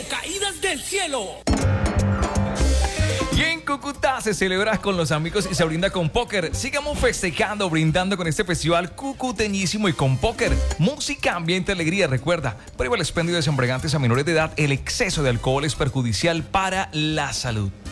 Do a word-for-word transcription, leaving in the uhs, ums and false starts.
caídas del cielo. Y en Cúcuta se celebra con los amigos y se brinda con póker. Sigamos festejando, brindando con este festival cucuteñísimo y con póker. Música, ambiente, alegría. Recuerda, prohíbe el expendio de embriagantes a menores de edad. El exceso de alcohol es perjudicial para la salud.